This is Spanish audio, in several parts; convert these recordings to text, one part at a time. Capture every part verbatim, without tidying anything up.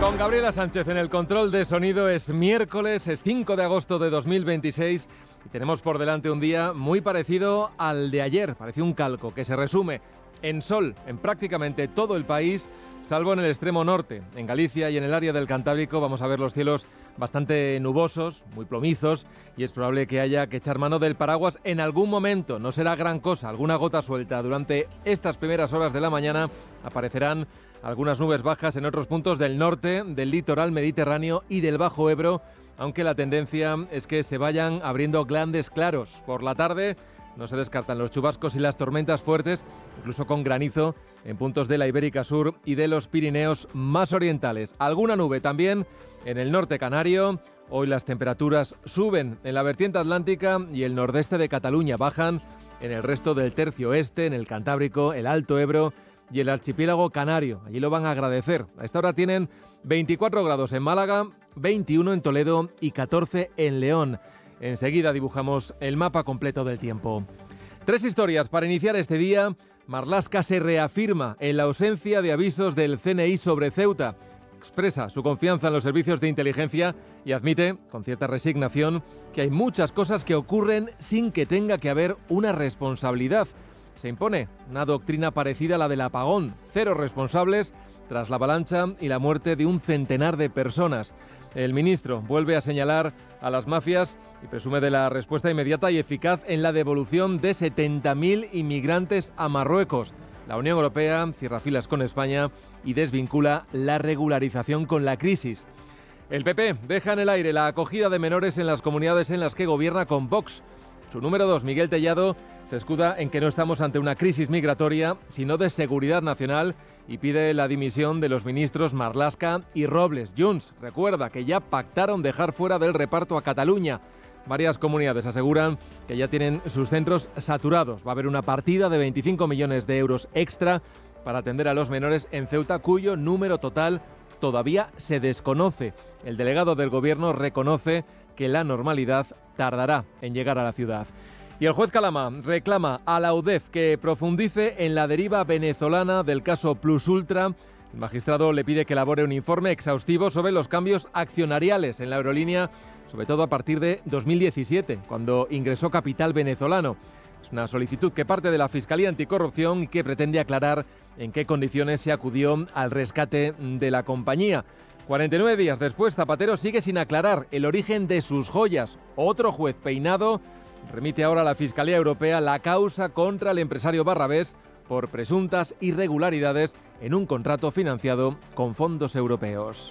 Con Gabriela Sánchez en el control de sonido. Es miércoles, es cinco de agosto de dos mil veintiséis y tenemos por delante un día muy parecido al de ayer. Parece un calco que se resume en sol en prácticamente todo el país, salvo en el extremo norte. En Galicia y en el área del Cantábrico vamos a ver los cielos bastante nubosos, muy plomizos, y es probable que haya que echar mano del paraguas en algún momento. No será gran cosa, alguna gota suelta. Durante estas primeras horas de la mañana aparecerán algunas nubes bajas en otros puntos del norte, del litoral mediterráneo y del Bajo Ebro, aunque la tendencia es que se vayan abriendo grandes claros. Por la tarde no se descartan los chubascos y las tormentas fuertes, incluso con granizo en puntos de la Ibérica Sur y de los Pirineos más orientales. Alguna nube también en el norte canario. Hoy las temperaturas suben en la vertiente atlántica y el nordeste de Cataluña, bajan en el resto del tercio oeste, en el Cantábrico, el Alto Ebro y el archipiélago canario. Allí lo van a agradecer. A esta hora tienen veinticuatro grados en Málaga, veintiuno en Toledo y catorce en León. Enseguida dibujamos el mapa completo del tiempo. Tres historias para iniciar este día. Marlaska se reafirma en la ausencia de avisos del C N I sobre Ceuta. Expresa su confianza en los servicios de inteligencia y admite, con cierta resignación, que hay muchas cosas que ocurren sin que tenga que haber una responsabilidad. Se impone una doctrina parecida a la del apagón. Cero responsables tras la avalancha y la muerte de un centenar de personas. El ministro vuelve a señalar a las mafias y presume de la respuesta inmediata y eficaz en la devolución de setenta mil inmigrantes a Marruecos. La Unión Europea cierra filas con España y desvincula la regularización con la crisis. El P P deja en el aire la acogida de menores en las comunidades en las que gobierna con Vox. Su número dos, Miguel Tellado, se escuda en que no estamos ante una crisis migratoria, sino de seguridad nacional, y pide la dimisión de los ministros Marlaska y Robles. Junts recuerda que ya pactaron dejar fuera del reparto a Cataluña. Varias comunidades aseguran que ya tienen sus centros saturados. Va a haber una partida de veinticinco millones de euros extra para atender a los menores en Ceuta, cuyo número total todavía se desconoce. El delegado del gobierno reconoce que la normalidad tardará en llegar a la ciudad. Y el juez Calama reclama a la U D E F que profundice en la deriva venezolana del caso Plus Ultra. El magistrado le pide que elabore un informe exhaustivo sobre los cambios accionariales en la aerolínea, sobre todo a partir de dos mil diecisiete, cuando ingresó capital venezolano. Es una solicitud que parte de la Fiscalía Anticorrupción y que pretende aclarar en qué condiciones se acudió al rescate de la compañía. cuarenta y nueve días después, Zapatero sigue sin aclarar el origen de sus joyas. Otro juez peinado remite ahora a la Fiscalía Europea la causa contra el empresario Barrabés por presuntas irregularidades en un contrato financiado con fondos europeos.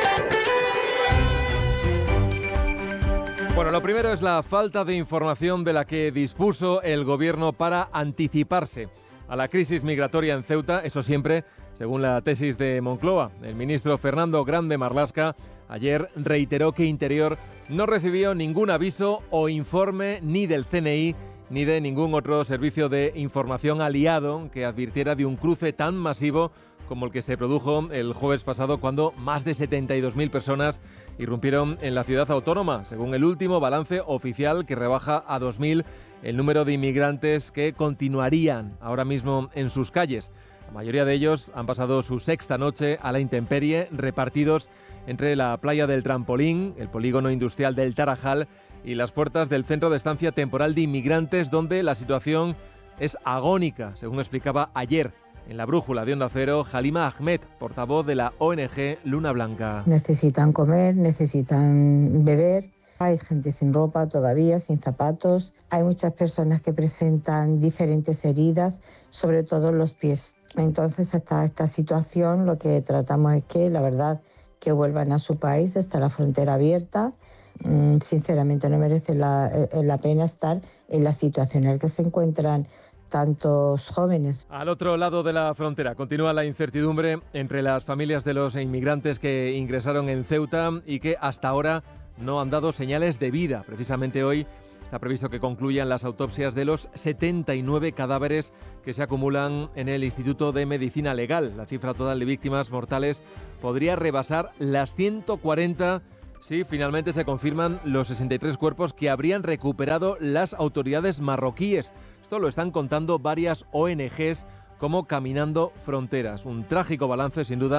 Bueno, lo primero es la falta de información de la que dispuso el gobierno para anticiparse a la crisis migratoria en Ceuta, eso siempre según la tesis de Moncloa. El ministro Fernando Grande Marlaska ayer reiteró que Interior no recibió ningún aviso o informe ni del C N I ni de ningún otro servicio de información aliado que advirtiera de un cruce tan masivo como el que se produjo el jueves pasado, cuando más de setenta y dos mil personas irrumpieron en la ciudad autónoma, según el último balance oficial, que rebaja a dos mil el número de inmigrantes que continuarían ahora mismo en sus calles. La mayoría de ellos han pasado su sexta noche a la intemperie, repartidos entre la playa del Trampolín, el polígono industrial del Tarajal y las puertas del centro de estancia temporal de inmigrantes, donde la situación es agónica, según explicaba ayer en la brújula de Onda Cero Halima Ahmed, portavoz de la O N G Luna Blanca. Necesitan comer, necesitan beber. Hay gente sin ropa todavía, sin zapatos. Hay muchas personas que presentan diferentes heridas, sobre todo en los pies. Entonces, hasta esta situación, lo que tratamos es que, la verdad, que vuelvan a su país. Está la frontera abierta. Mm, sinceramente, no merece la, la pena estar en la situación en la que se encuentran tantos jóvenes. Al otro lado de la frontera continúa la incertidumbre entre las familias de los inmigrantes que ingresaron en Ceuta y que hasta ahora no han dado señales de vida. Precisamente hoy está previsto que concluyan las autopsias de los setenta y nueve cadáveres que se acumulan en el Instituto de Medicina Legal. La cifra total de víctimas mortales podría rebasar las ciento cuarenta si finalmente se confirman los sesenta y tres cuerpos que habrían recuperado las autoridades marroquíes. Esto lo están contando varias O N Ges como Caminando Fronteras. Un trágico balance, sin duda,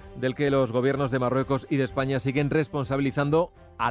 del que los gobiernos de Marruecos y de España siguen responsabilizando a